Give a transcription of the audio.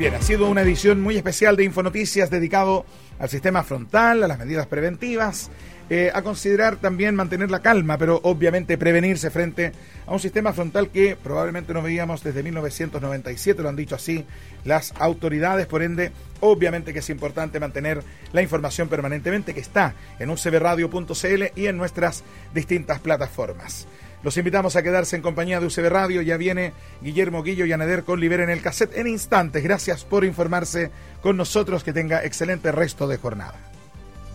Bien, ha sido una edición muy especial de Infonoticias dedicado al sistema frontal, a las medidas preventivas, a considerar también mantener la calma, pero obviamente prevenirse frente a un sistema frontal que probablemente no veíamos desde 1997, lo han dicho así las autoridades, por ende, obviamente que es importante mantener la información permanentemente que está en ucbradio.cl y en nuestras distintas plataformas. Los invitamos a quedarse en compañía de UCB Radio. Ya viene Guillermo Guillo y Anader con Liberen el Cassette en instantes. Gracias por informarse con nosotros. Que tenga excelente resto de jornada.